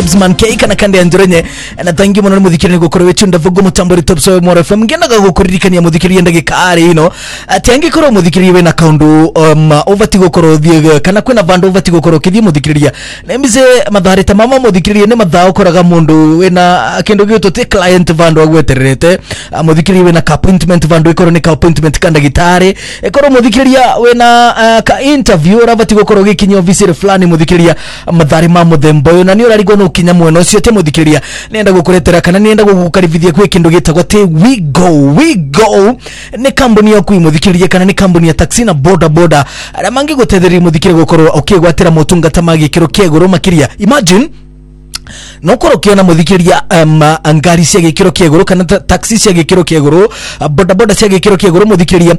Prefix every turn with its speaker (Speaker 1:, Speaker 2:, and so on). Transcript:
Speaker 1: Gibsman K kana kandi anjurenye na tangi muno muthikirire gukoro wechunda vugo mutamburi top so more FM ngendaga gukuririkania muthikirire ndagikari ino atangi koro muthikirire we na kaundu ovati gukoro thie kana kwena vandu ovati gukoro kithie muthikirire nemize mathare ta mama muthikirire ne mathao koraga mundu we na kindu gito te client vandu agweterete muthikirire we na appointment vandu ikoro ni ka appointment kanda gitare ikoro muthikirire we na ka interview ravati gukoro gikinyo visire fulani muthikirire mathare ma muthembo yo na ni urarigwo no kinya mweno cio te muthikirire nenda gukuretera kana nenda gukukaribithia kwe kindu gitagwa te we go ni company yo kui muthikirire kana ni company ya taxi na boda ara mangi gutetheri muthikirire gukoro ukigwatira motungata magi kiro kiegoro makiria imagine no koro kiona muthikirire ngari cia gikiro kiegoro kana taxi cia gikiro kiegoro boda cia gikiro kiegoro muthikirire